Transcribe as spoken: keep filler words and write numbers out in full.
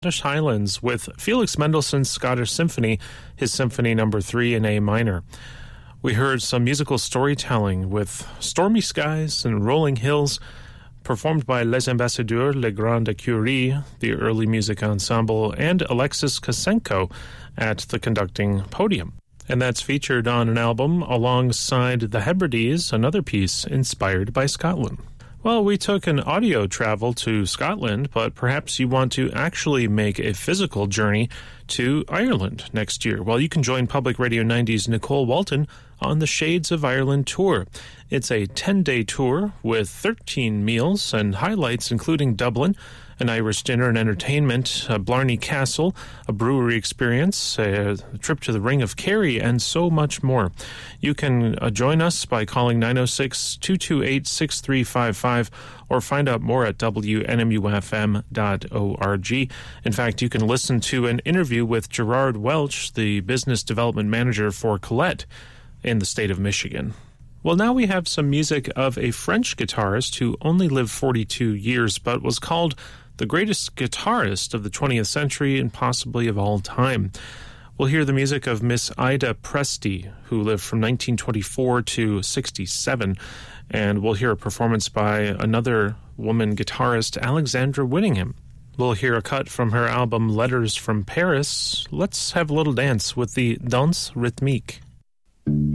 Scottish Highlands with Felix Mendelssohn's Scottish Symphony, his Symphony Number three in A minor. We heard some musical storytelling with Stormy Skies and Rolling Hills, performed by Les Ambassadeurs Les Grandes Écuries, the early music ensemble, and Alexis Kosenko at the conducting podium. And that's featured on an album alongside The Hebrides, another piece inspired by Scotland. Well, we took an audio travel to Scotland, but perhaps you want to actually make a physical journey to Ireland next year. Well, you can join Public Radio ninety's Nicole Walton on the Shades of Ireland tour. It's a ten-day tour with thirteen meals and highlights including Dublin, an Irish dinner and entertainment, a Blarney Castle, a brewery experience, a trip to the Ring of Kerry, and so much more. You can uh, join us by calling nine oh six, two two eight, six three five five or find out more at w n m u f m dot org. In fact, you can listen to an interview with Gerard Welch, the business development manager for Colette in the state of Michigan. Well, now we have some music of a French guitarist who only lived forty-two years, but was called the greatest guitarist of the twentieth century and possibly of all time. We'll hear the music of Miss Ida Presti, who lived from nineteen twenty-four to sixty-seven, and we'll hear a performance by another woman guitarist, Alexandra Whittingham. We'll hear a cut from her album Letters from Paris. Let's have a little dance with the Danse Rythmique.